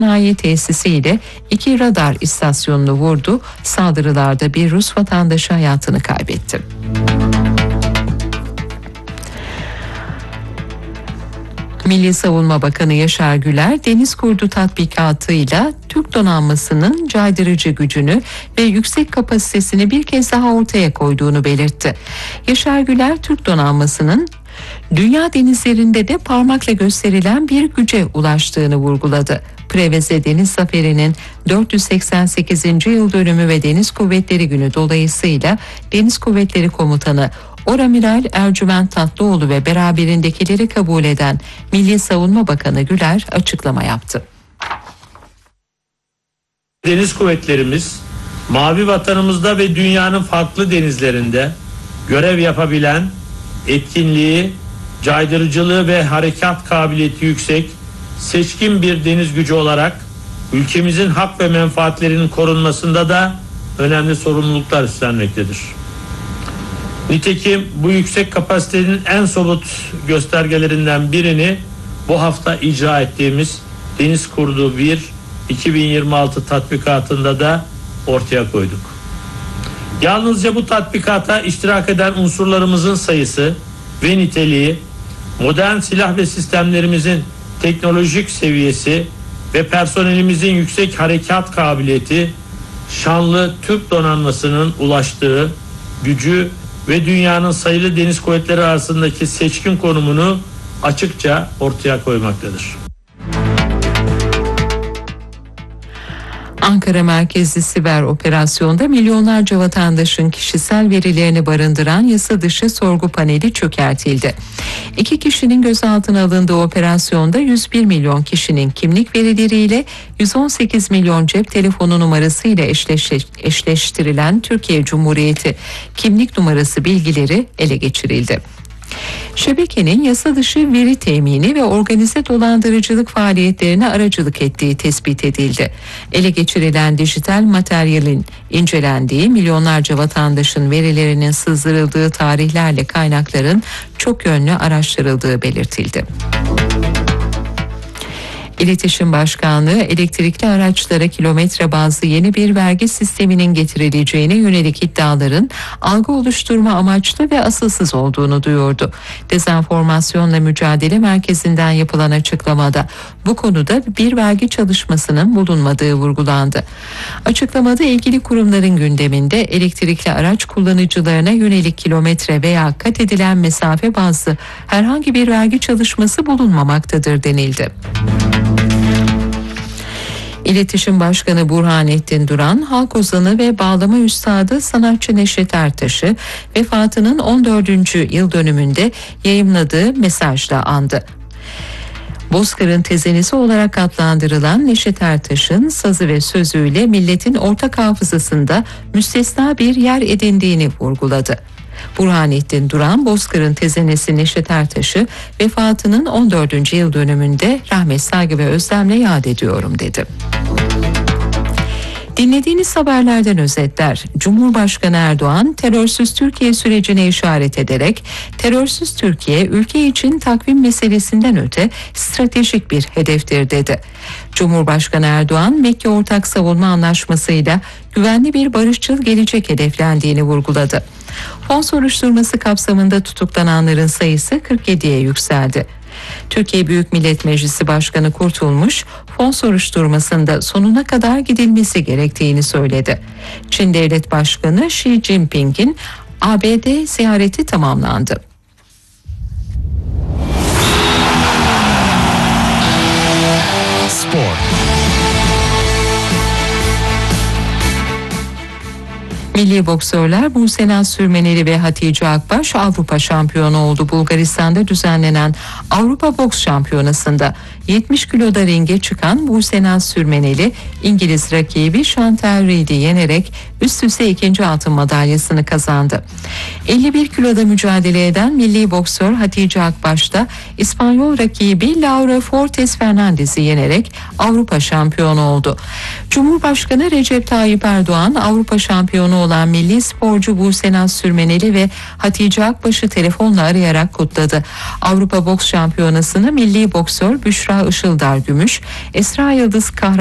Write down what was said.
sanayi tesisi ile 2 radar istasyonunu vurdu. Saldırılarda bir Rus vatandaşı hayatını kaybetti. Milli Savunma Bakanı Yaşar Güler, Deniz Kurdu tatbikatıyla Türk donanmasının caydırıcı gücünü ve yüksek kapasitesini bir kez daha ortaya koyduğunu belirtti. Yaşar Güler, Türk donanmasının dünya denizlerinde de parmakla gösterilen bir güce ulaştığını vurguladı. Preveze Deniz Zaferi'nin 488. yıl dönümü ve Deniz Kuvvetleri Günü dolayısıyla Deniz Kuvvetleri Komutanı Oramiral Ercüment Tatlıoğlu ve beraberindekileri kabul eden Milli Savunma Bakanı Güler açıklama yaptı. Deniz kuvvetlerimiz mavi vatanımızda ve dünyanın farklı denizlerinde görev yapabilen, etkinliği, caydırıcılığı ve harekat kabiliyeti yüksek, seçkin bir deniz gücü olarak ülkemizin hak ve menfaatlerinin korunmasında da önemli sorumluluklar üstlenmektedir. Nitekim bu yüksek kapasitenin en somut göstergelerinden birini bu hafta icra ettiğimiz Deniz Kurdu 1 2026 tatbikatında da ortaya koyduk. Yalnızca bu tatbikata iştirak eden unsurlarımızın sayısı ve niteliği, modern silah ve sistemlerimizin teknolojik seviyesi ve personelimizin yüksek harekat kabiliyeti, şanlı Türk donanmasının ulaştığı gücü ve dünyanın sayılı deniz kuvvetleri arasındaki seçkin konumunu açıkça ortaya koymaktadır. Ankara merkezli siber operasyonda milyonlarca vatandaşın kişisel verilerini barındıran yasa dışı sorgu paneli çökertildi. 2 kişinin gözaltına alındığı operasyonda 101 milyon kişinin kimlik verileriyle 118 milyon cep telefonu numarası ile eşleştirilen Türkiye Cumhuriyeti kimlik numarası bilgileri ele geçirildi. Şebekenin yasa dışı veri temini ve organize dolandırıcılık faaliyetlerine aracılık ettiği tespit edildi. Ele geçirilen dijital materyalin incelendiği, milyonlarca vatandaşın verilerinin sızdırıldığı tarihlerle kaynakların çok yönlü araştırıldığı belirtildi. İletişim Başkanlığı, elektrikli araçlara kilometre bazlı yeni bir vergi sisteminin getirileceğine yönelik iddiaların algı oluşturma amaçlı ve asılsız olduğunu duyurdu. Dezenformasyonla Mücadele Merkezi'nden yapılan açıklamada bu konuda bir vergi çalışmasının bulunmadığı vurgulandı. Açıklamada ilgili kurumların gündeminde elektrikli araç kullanıcılarına yönelik kilometre veya kat edilen mesafe bazlı herhangi bir vergi çalışması bulunmamaktadır denildi. İletişim Başkanı Burhanettin Duran, halk ozanı ve bağlama üstadı sanatçı Neşet Ertaş'ı vefatının 14. yıl dönümünde yayımladığı mesajla andı. Bozkır'ın tezenesi olarak adlandırılan Neşet Ertaş'ın sazı ve sözüyle milletin ortak hafızasında müstesna bir yer edindiğini vurguladı. Burhanettin Duran, Bozkır'ın tezenesi Neşet Ertaş'ı vefatının 14. yıl dönümünde rahmet, saygı ve özlemle yad ediyorum dedi. Dinlediğiniz haberlerden özetler. Cumhurbaşkanı Erdoğan, terörsüz Türkiye sürecine işaret ederek, terörsüz Türkiye ülke için takvim meselesinden öte stratejik bir hedeftir dedi. Cumhurbaşkanı Erdoğan, Mekke Ortak Savunma Anlaşması'yla güvenli bir barışçıl gelecek hedeflendiğini vurguladı. Fon soruşturması kapsamında tutuklananların sayısı 47'ye yükseldi. Türkiye Büyük Millet Meclisi Başkanı Kurtulmuş, fon soruşturmasında sonuna kadar gidilmesi gerektiğini söyledi. Çin Devlet Başkanı Xi Jinping'in ABD ziyareti tamamlandı. Spor. Milli boksörler Buse Naz Sürmeneli ve Hatice Akbaş Avrupa şampiyonu oldu. Bulgaristan'da düzenlenen Avrupa Boks Şampiyonası'nda 70 kiloda ringe çıkan Buse Naz Sürmeneli, İngiliz rakibi Chantal Reed'i yenerek üst üste 2. altın madalyasını kazandı. 51 kiloda mücadele eden milli boksör Hatice Akbaş da İspanyol rakibi Laura Fortes Fernandez'i yenerek Avrupa şampiyonu oldu. Cumhurbaşkanı Recep Tayyip Erdoğan, Avrupa şampiyonu olan milli sporcu Buse Naz Sürmeneli ve Hatice Akbaş'ı telefonla arayarak kutladı. Avrupa Boks Şampiyonası'nı milli boksör Büşra Işıldar Gümüş, Esra Yıldız Kahraman